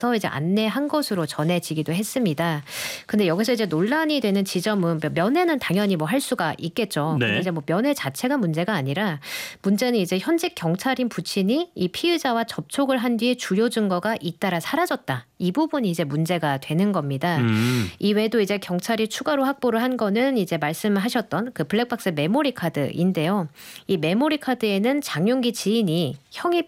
이제 안내한 것으로 전해지기도 했습니다. 근데 여기서 이제 논란이 되는 지점은 면회는 당연히 뭐 할 수가 있겠죠. 근데 네. 이제 뭐 면회 자체가 문제가 아니라 문제는 이제 현직 경찰인 부친이 이 피의자와 접촉을 한 뒤에 주요 증거가 잇따라 사라졌다. 이 부분이 이제 문제가 되는 겁니다. 이외에도 이제 경찰이 추가로 확보를 한 거는 이제 말씀하셨던 그 블랙박스 메모리 카드인데요. 이 메모리 카드에는 장윤기 지인이 형이